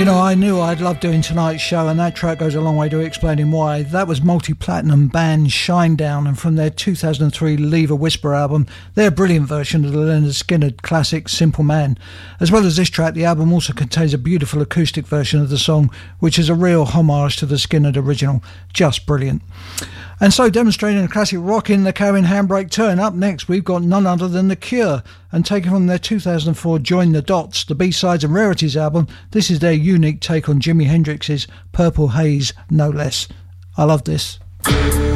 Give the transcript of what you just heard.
know, I knew I'd love doing tonight's show, and that track goes a long way to explaining why. That was multi-platinum band Shinedown, and from their 2003 Leave a Whisper album, their brilliant version of the Lynyrd Skynyrd classic Simple Man. As well as this track, the album also contains a beautiful acoustic version of the song, which is a real homage to the Skynyrd original. Just brilliant. And so, demonstrating the classic rock in the Carrying Handbrake turn, up next we've got none other than The Cure, and taken from their 2004 Join the Dots, the B-Sides and Rarities album, this is their unique take on Jimi Hendrix's Purple Haze, no less. I love this.